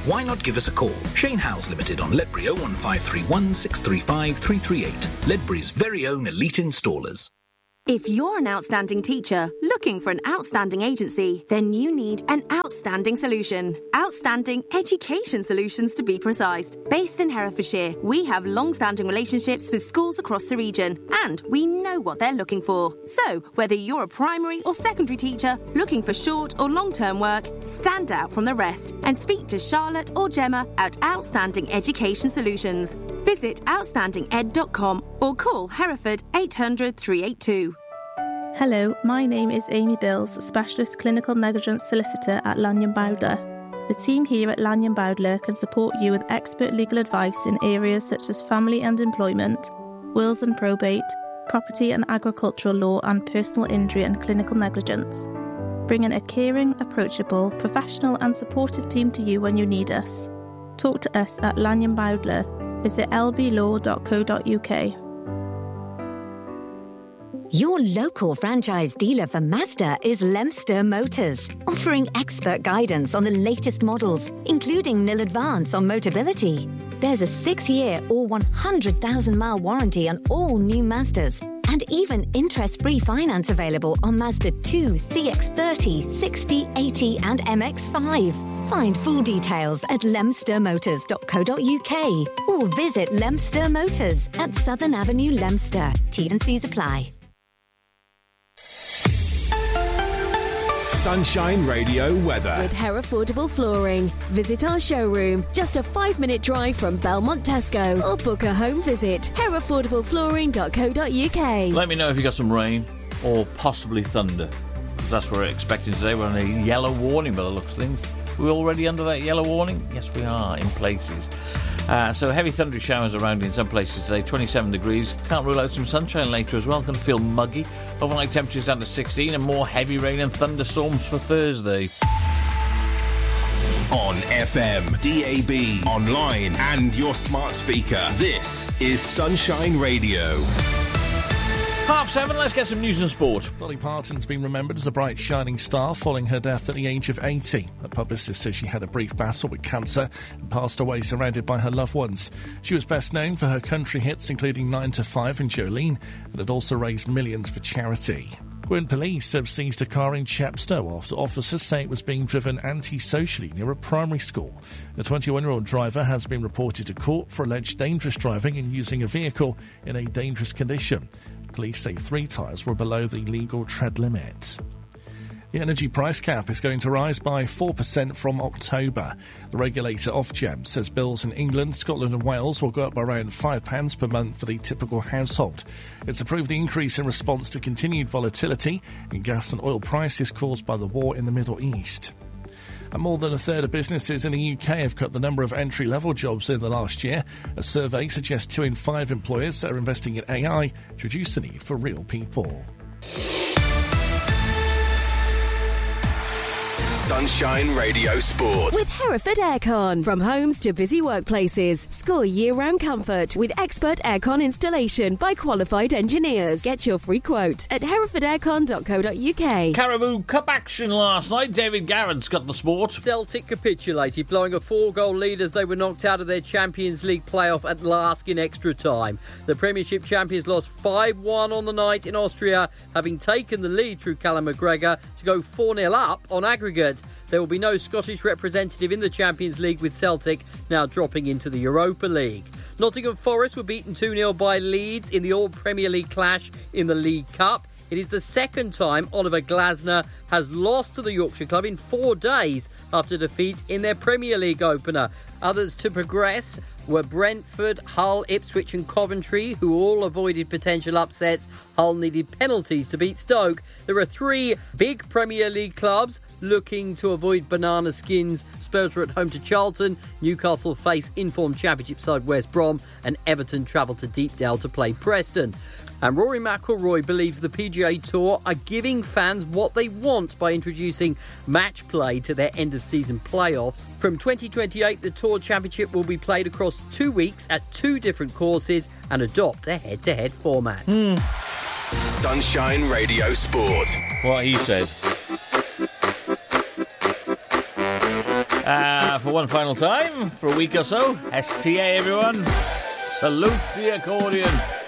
why not give us a call? Shane Howes Limited on Ledbury 01531 635 338. Ledbury's very own elite installers. If you're an outstanding teacher looking for an outstanding agency, then you need an outstanding solution. Outstanding Education Solutions, to be precise. Based in Herefordshire, we have long-standing relationships with schools across the region, and we know what they're looking for. So, whether you're a primary or secondary teacher looking for short or long-term work, stand out from the rest and speak to Charlotte or Gemma at Outstanding Education Solutions. Visit outstandinged.com or call Hereford 800 382. Hello, my name is Amy Bills, Specialist Clinical Negligence Solicitor at Lanyon Bowdler. The team here at Lanyon Bowdler can support you with expert legal advice in areas such as family and employment, wills and probate, property and agricultural law, and personal injury and clinical negligence. Bringing a caring, approachable, professional and supportive team to you when you need us. Talk to us at Lanyon Bowdler. Visit lblaw.co.uk. Your local franchise dealer for Mazda is Lemster Motors, offering expert guidance on the latest models, including nil advance on Motability. There's a 6-year or 100,000-mile warranty on all new Mazdas, and even interest-free finance available on Mazda 2, CX-30, 60, 80 and MX-5. Find full details at lemstermotors.co.uk or visit Lemster Motors at Southern Avenue, Lemster. T&Cs apply. Sunshine Radio weather. With Herefordable Flooring. Visit our showroom, just a 5-minute drive from Belmont Tesco, or book a home visit. Herefordableflooring.co.uk. Let me know if you got some rain or possibly thunder, because that's what we're expecting today. We're on a yellow warning by the looks of things. We're already under that yellow warning? Yes, we are, in places. So heavy thundery showers around in some places today, 27 degrees. Can't rule out some sunshine later as well. Going to feel muggy. Overnight temperatures down to 16 and more heavy rain and thunderstorms for Thursday. On FM, DAB, online and your smart speaker. This is Sunshine Radio. 7:30, let's get some news and sport. Dolly Parton's been remembered as a bright, shining star following her death at the age of 80. Her publicist says she had a brief battle with cancer and passed away surrounded by her loved ones. She was best known for her country hits, including 9 to 5 and Jolene, and had also raised millions for charity. Gwyn police have seized a car in Chepstow after officers say it was being driven anti-socially near a primary school. The 21-year-old driver has been reported to court for alleged dangerous driving and using a vehicle in a dangerous condition. Police say 3 tyres were below the legal tread limit. The energy price cap is going to rise by 4% from October. The regulator Ofgem says bills in England, Scotland and Wales will go up by around £5 per month for the typical household. It's approved the increase in response to continued volatility in gas and oil prices caused by the war in the Middle East. And more than a third of businesses in the UK have cut the number of entry-level jobs in the last year. A survey suggests 2 in 5 employers are investing in AI to reduce the need for real people. Sunshine Radio Sport. With Hereford Aircon. From homes to busy workplaces. Score year-round comfort with expert aircon installation by qualified engineers. Get your free quote at herefordaircon.co.uk. Caribou Cup action last night. David Garrett's got the sport. Celtic capitulated, blowing a 4-goal lead as they were knocked out of their Champions League playoff at Lask in extra time. The Premiership champions lost 5-1 on the night in Austria, having taken the lead through Callum McGregor to go 4-0 up on aggregate. There will be no Scottish representative in the Champions League, with Celtic now dropping into the Europa League. Nottingham Forest were beaten 2-0 by Leeds in the All Premier League clash in the League Cup. It is the second time Oliver Glasner has lost to the Yorkshire club in 4 days after defeat in their Premier League opener. Others to progress were Brentford, Hull, Ipswich and Coventry, who all avoided potential upsets. Hull needed penalties to beat Stoke. There are 3 big Premier League clubs looking to avoid banana skins. Spurs are at home to Charlton, Newcastle face informed Championship side West Brom, and Everton travel to Deepdale to play Preston. And Rory McIlroy believes the PGA Tour are giving fans what they want by introducing match play to their end-of-season playoffs. From 2028, the Tour Championship will be played across 2 weeks at 2 different courses and adopt a head-to-head format. Sunshine Radio Sport. What he said. For one final time, for a week or so. STA, everyone. Salute the accordion.